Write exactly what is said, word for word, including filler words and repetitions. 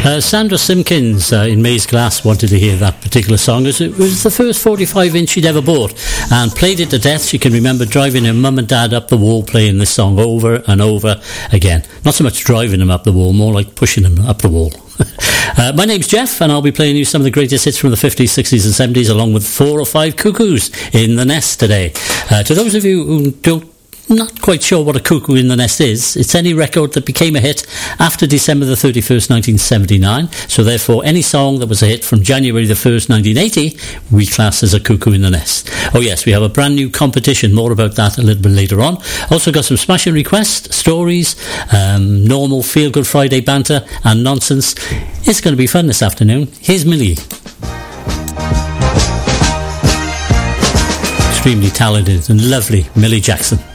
Uh, Sandra Simpkins uh, in Maze Glass wanted to hear that particular song as it was the first forty-five inch she'd ever bought and played it to death. She can remember driving her mum and dad up the wall playing this song over and over again. Not so much driving them up the wall, more like pushing them up the wall. Uh, my name's Jeff, and I'll be playing you some of the greatest hits from the fifties, sixties and seventies, along with four or five cuckoos in the nest today. Uh, to those of you who don't not quite sure what a cuckoo in the nest is, it's any record that became a hit after December the thirty-first, nineteen seventy-nine. So therefore, any song that was a hit from January the first, nineteen eighty, we class as a cuckoo in the nest. Oh yes, we have a brand new competition. More about that a little bit later on. Also got some smashing requests, stories, um, normal feel-good Friday banter and nonsense. It's going to be fun this afternoon. Here's Millie. Extremely talented and lovely Millie Jackson.